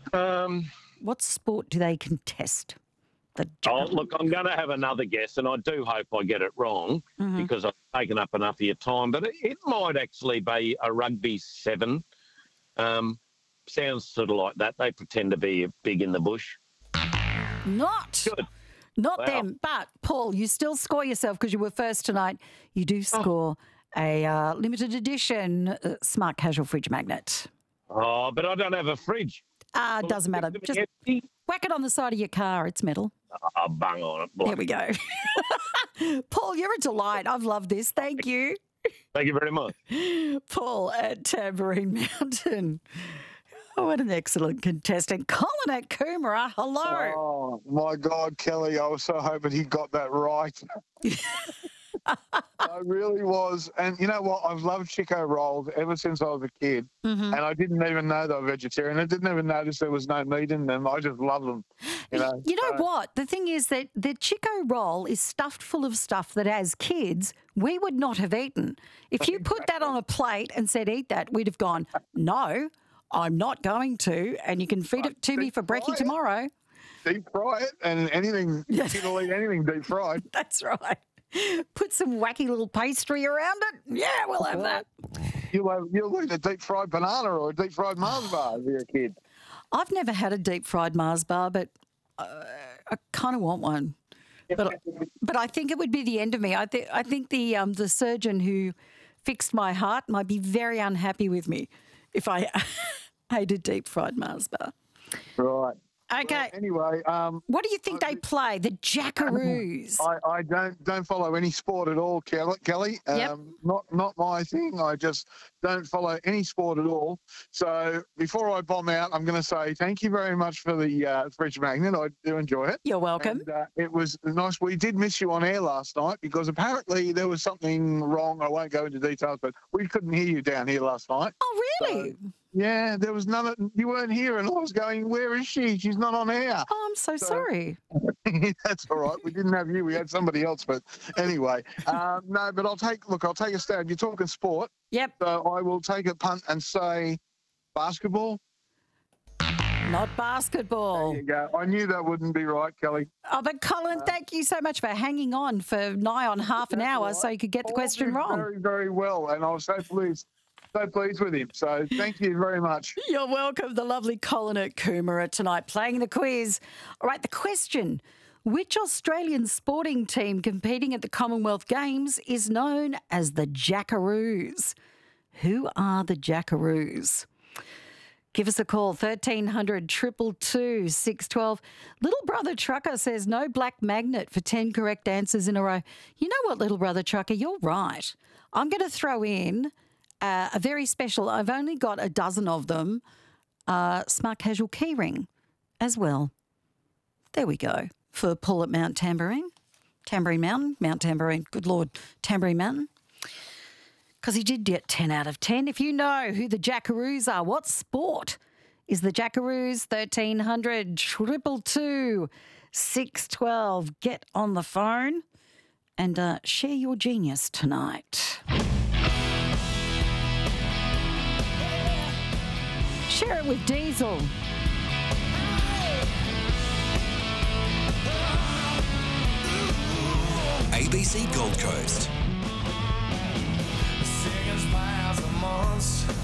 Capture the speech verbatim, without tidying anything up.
Um, What sport do they contest? The oh, look, I'm going to have another guess, and I do hope I get it wrong Mhm. because I've taken up enough of your time, but it, it might actually be a rugby seven. Um, sounds sort of like that. They pretend to be big in the bush. Not. Good. Not Wow. them. But, Paul, you still score yourself because you were first tonight. You do score a uh, limited edition uh, smart casual fridge magnet. Oh, but I don't have a fridge. Ah, Well, doesn't matter. it's Just empty. whack it on the side of your car. It's metal. Oh, bung on it. There we go. Paul, you're a delight. I've loved this. Thank you. Thank you very much. Paul at Tambourine Mountain. Oh, what an excellent contestant. Colin at Coomera. Hello. Oh, my God, Kelly, I was so hoping he got that right. I really was. And you know what? I've loved Chico rolls ever since I was a kid. Mm-hmm. And I didn't even know they were vegetarian. I didn't even notice there was no meat in them. I just love them. You know, You know so- what? The thing is that the Chico roll is stuffed full of stuff that as kids we would not have eaten. If you put that on a plate and said, eat that, we'd have gone, no, I'm not going to. And you can feed it to me for brekkie Right. tomorrow. Deep fry it and anything, Yes. people eat anything deep fried. That's right. Put some wacky little pastry around it. Yeah, we'll have that. You'll, have, you'll eat a deep fried banana or a deep fried Mars bar if you're a kid. I've never had a deep fried Mars bar, but uh, I kind of want one. But but I think it would be the end of me. I think I think the um the surgeon who fixed my heart might be very unhappy with me if I ate a deep fried Mars bar. Right. Okay. Well, anyway, um, What do you think they play? The Jackaroos. I, I don't don't follow any sport at all, Kelly. Kelly. Um, Yep. Not not my thing. I just don't follow any sport at all. So before I bomb out, I'm going to say thank you very much for the uh, fridge magnet. I do enjoy it. You're welcome. And, uh, it was nice. We did miss you on air last night because apparently there was something wrong. I won't go into details, but we couldn't hear you down here last night. Oh, really? So, yeah, there was none of, you weren't here, and I was going, where is she? She's not on air. Oh, I'm so, So- sorry. That's all right. We didn't have you. We had somebody else. But anyway, um, no, but I'll take, look, I'll take a stab. You're talking sport. Yep. So I will take a punt and say basketball. Not basketball. There you go. I knew that wouldn't be right, Kelly. Oh, but Colin, thank you so much for hanging on for nigh on half an That's hour all right. so you could get the All question did wrong. Very, very well. And I was so pleased, so pleased with him. So thank you very much. You're welcome, the lovely Colin at Coomera tonight playing the quiz. All right, the question. Which Australian sporting team competing at the Commonwealth Games is known as the Jackaroos? Who are the Jackaroos? Give us a call, thirteen hundred, two two two, six one two. Little Brother Trucker says no black magnet for ten correct answers in a row. You know what, Little Brother Trucker, you're right. I'm going to throw in uh, a very special, I've only got a dozen of them, uh, smart casual keyring as well. There we go. For Paul at Mount Tambourine. Tambourine Mountain, Mount Tambourine, good Lord, Tambourine Mountain. Because he did get ten out of ten. If you know who the Jackaroos are, what sport is the Jackaroos? thirteen hundred, two two two, six one two. Get on the phone and uh, share your genius tonight. Share it with Diesel. A B C Gold Coast. Singing piles of months.